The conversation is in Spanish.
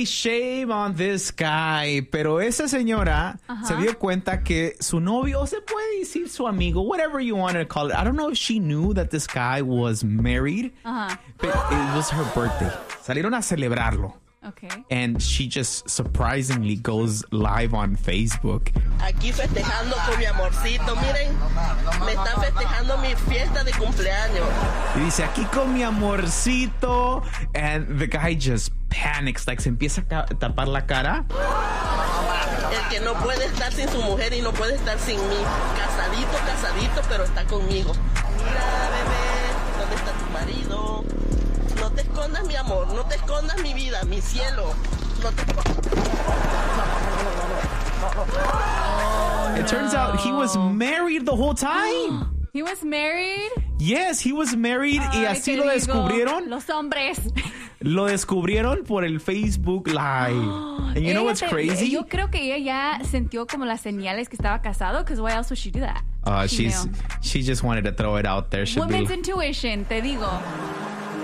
Shame on this guy. Pero esa señora se dio cuenta que su novio, o se puede decir su amigo, whatever you want to call it. I don't know if she knew that this guy was married. But it was her birthday. Salieron a celebrarlo. Okay. And she just surprisingly goes live on Facebook. Aquí festejando con mi amorcito, miren, me está festejando mi fiesta de cumpleaños. Y dice, aquí con mi amorcito. And the guy just panics, like se empieza a tapar la cara. El que no puede estar sin su mujer y no puede estar sin mí. Casadito, pero está conmigo. Mira, bebé, ¿dónde está tu marido? No te escondas, mi amor, no te escondas, mi vida, mi cielo. No te It turns out he was married the whole time. He was married. Yes, he was married. Y así lo descubrieron. Los hombres. Lo descubrieron por el Facebook Live. And you know what's crazy? Yo creo que ella ya sintió como las señales que estaba casado, because why else would she do that? She just wanted to throw it out there. Women's intuition, te digo.